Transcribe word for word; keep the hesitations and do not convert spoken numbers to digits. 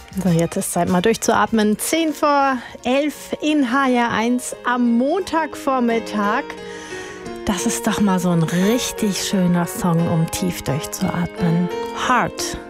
So, jetzt ist Zeit mal durchzuatmen. zehn vor elf in H R eins am Montagvormittag. Das ist doch mal so ein richtig schöner Song, um tief durchzuatmen. Heart